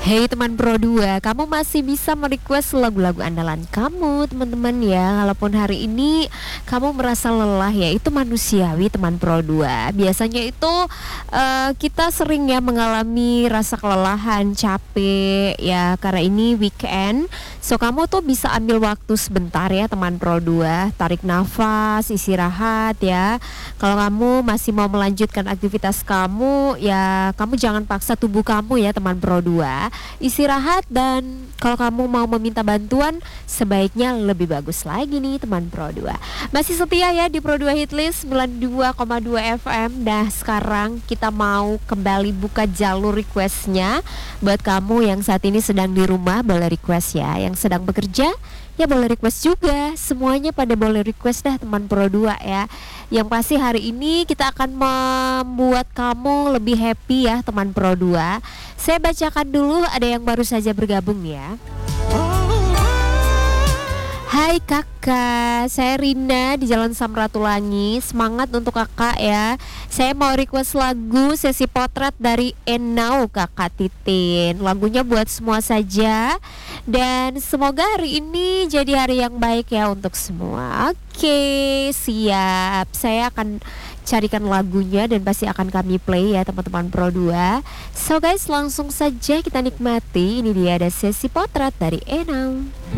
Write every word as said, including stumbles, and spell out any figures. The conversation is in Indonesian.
Hey teman Pro dua, kamu masih bisa merequest lagu-lagu andalan kamu teman-teman ya. Walaupun hari ini kamu merasa lelah ya, itu manusiawi teman Pro dua. Biasanya itu uh, kita sering ya mengalami rasa kelelahan, capek ya, karena ini weekend. So kamu tuh bisa ambil waktu sebentar ya teman Pro dua, tarik nafas, istirahat ya. Kalau kamu masih mau melanjutkan aktivitas kamu ya, kamu jangan paksa tubuh kamu ya teman Pro dua. Istirahat, dan kalau kamu mau meminta bantuan sebaiknya lebih bagus lagi nih teman Pro dua. Masih setia ya di Pro dua Hitlist sembilan puluh dua koma dua F M. Nah sekarang kita mau kembali buka jalur requestnya. Buat kamu yang saat ini sedang di rumah boleh request ya, yang sedang bekerja ya boleh request juga. Semuanya pada boleh request dah teman Pro dua ya. Yang pasti hari ini kita akan membuat kamu lebih happy ya teman Pro dua. Saya bacakan dulu, ada yang baru saja bergabung ya. Hai kakak, saya Rina di Jalan Samratulangi. Semangat untuk kakak ya. Saya mau request lagu Sesi Potret dari Enau kakak Titin. Lagunya buat semua saja. Dan semoga hari ini jadi hari yang baik ya untuk semua. Oke, siap. Saya akan carikan lagunya dan pasti akan kami play ya teman-teman Pro dua. So guys, langsung saja kita nikmati. Ini dia ada Sesi Potret dari Enau.